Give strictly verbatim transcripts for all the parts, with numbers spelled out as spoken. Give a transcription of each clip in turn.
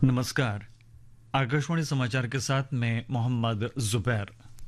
नमस्कार। आकाशवाणी समाचार के साथ मैं मोहम्मद जुबैर।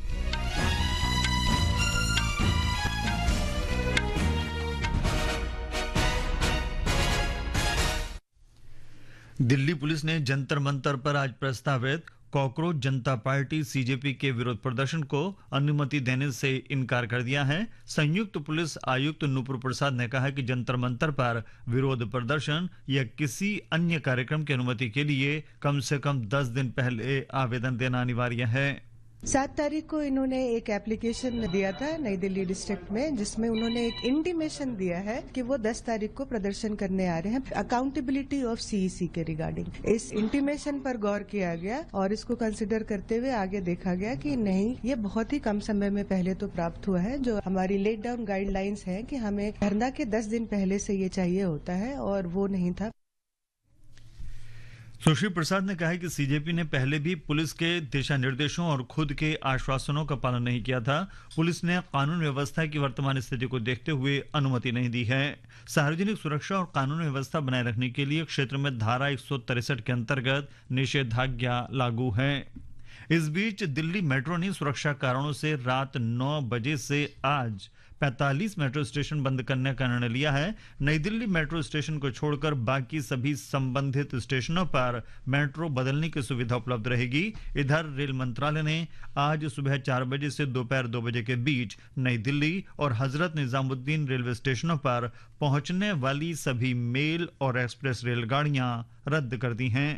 दिल्ली पुलिस ने जंतर मंतर पर आज प्रस्तावित कॉकरोच जनता पार्टी सीजेपी के विरोध प्रदर्शन को अनुमति देने से इनकार कर दिया है। संयुक्त पुलिस आयुक्त नूपुर प्रसाद ने कहा कि जंतर मंतर पर विरोध प्रदर्शन या किसी अन्य कार्यक्रम की अनुमति के लिए कम से कम दस दिन पहले आवेदन देना अनिवार्य है। सात तारीख को इन्होंने एक एप्लीकेशन दिया था नई दिल्ली डिस्ट्रिक्ट में, जिसमें उन्होंने एक इंटीमेशन दिया है कि वो दस तारीख को प्रदर्शन करने आ रहे हैं अकाउंटेबिलिटी ऑफ सीईसी के रिगार्डिंग। इस इंटीमेशन पर गौर किया गया और इसको कंसिडर करते हुए आगे देखा गया कि नहीं, ये बहुत ही कम समय में पहले तो प्राप्त हुआ है। जो हमारी लेट डाउन गाइडलाइंस है कि हमें धरना के दस दिन पहले से ये चाहिए होता है, और वो नहीं था। सुश्री प्रसाद ने कहा कि सीजेपी ने पहले भी पुलिस के दिशा निर्देशों और खुद के आश्वासनों का पालन नहीं किया था। पुलिस ने कानून व्यवस्था की वर्तमान स्थिति को देखते हुए अनुमति नहीं दी है। सार्वजनिक सुरक्षा और कानून व्यवस्था बनाए रखने के लिए क्षेत्र में धारा एक सौ तिरसठ के अंतर्गत निषेधाज्ञा लागू है। इस बीच दिल्ली मेट्रो ने सुरक्षा कारणों से रात नौ बजे से आज पैंतालीस मेट्रो स्टेशन बंद करने का निर्णय लिया है। नई दिल्ली मेट्रो स्टेशन को छोड़कर बाकी सभी संबंधित स्टेशनों पर मेट्रो बदलने की सुविधा उपलब्ध रहेगी। इधर रेल मंत्रालय ने आज सुबह चार बजे से दोपहर दो बजे के बीच नई दिल्ली और हजरत निजामुद्दीन रेलवे स्टेशनों पर पहुंचने वाली सभी मेल और एक्सप्रेस रेलगाड़ियां रद्द कर दी हैं।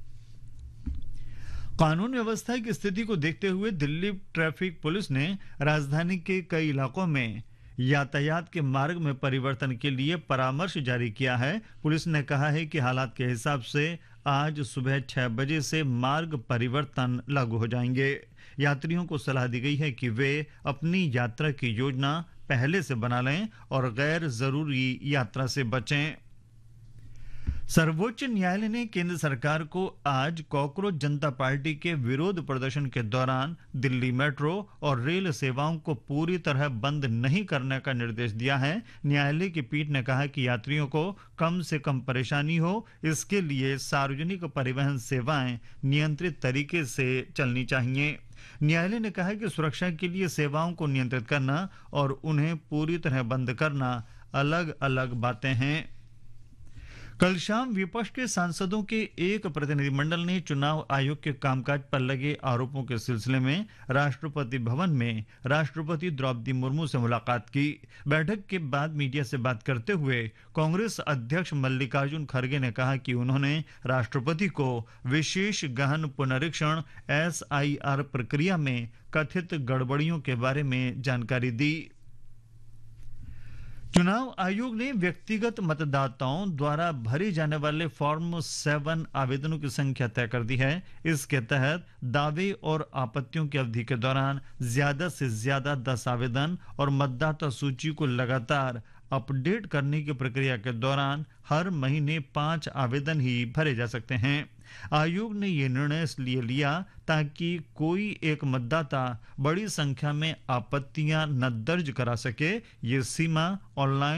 कानून व्यवस्था की स्थिति को देखते हुए दिल्ली ट्रैफिक पुलिस ने राजधानी के कई इलाकों में यातायात के मार्ग में परिवर्तन के लिए परामर्श जारी किया है। पुलिस ने कहा है कि हालात के हिसाब से आज सुबह छह बजे से मार्ग परिवर्तन लागू हो जाएंगे। यात्रियों को सलाह दी गई है कि वे अपनी यात्रा की योजना पहले से बना लें और गैर जरूरी यात्रा से बचें। सर्वोच्च न्यायालय ने केंद्र सरकार को आज कॉकरोच जनता पार्टी के विरोध प्रदर्शन के दौरान दिल्ली मेट्रो और रेल सेवाओं को पूरी तरह बंद नहीं करने का निर्देश दिया है। न्यायालय की पीठ ने कहा कि यात्रियों को कम से कम परेशानी हो, इसके लिए सार्वजनिक परिवहन सेवाएं नियंत्रित तरीके से चलनी चाहिए। न्यायालय ने कहा कि सुरक्षा के लिए सेवाओं को नियंत्रित करना और उन्हें पूरी तरह बंद करना अलग अलग बातें हैं। कल शाम विपक्ष के सांसदों के एक प्रतिनिधिमंडल ने चुनाव आयोग के कामकाज पर लगे आरोपों के सिलसिले में राष्ट्रपति भवन में राष्ट्रपति द्रौपदी मुर्मू से मुलाकात की। बैठक के बाद मीडिया से बात करते हुए कांग्रेस अध्यक्ष मल्लिकार्जुन खड़गे ने कहा कि उन्होंने राष्ट्रपति को विशेष गहन पुनरीक्षण एस आई आर प्रक्रिया में कथित गड़बड़ियों के बारे में जानकारी दी। चुनाव आयोग ने व्यक्तिगत मतदाताओं द्वारा भरे जाने वाले फॉर्म सेवन आवेदनों की संख्या तय कर दी है। इसके तहत दावे और आपत्तियों की अवधि के दौरान ज्यादा से ज्यादा दस आवेदन और मतदाता सूची को लगातार अपडेट करने की प्रक्रिया के दौरान हर महीने पांच आवेदन ही भरे जा सकते हैं। आयोग ने यह निर्णय इसलिए लिया ताकि कोई एक मतदाता बड़ी संख्या में आपत्तियां न दर्ज करा सके। ये सीमा ऑनलाइन